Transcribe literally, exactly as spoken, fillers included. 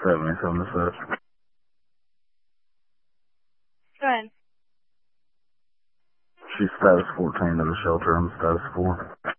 seventy-seven to search. Go ahead. She's status fourteen to the shelter. I'm status four.